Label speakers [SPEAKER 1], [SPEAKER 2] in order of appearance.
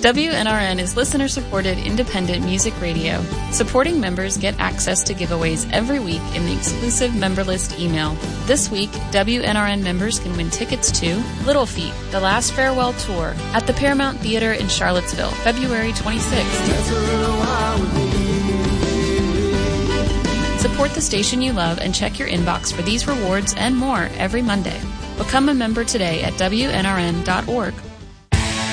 [SPEAKER 1] WNRN is listener-supported independent music radio. Supporting members get access to giveaways every week in the exclusive member list email. This week, WNRN members can win tickets to Little Feat, The Last Farewell Tour at the Paramount Theater in Charlottesville, February 26th. Support the station you love and check your inbox for these rewards and more every Monday. Become a member today at WNRN.org.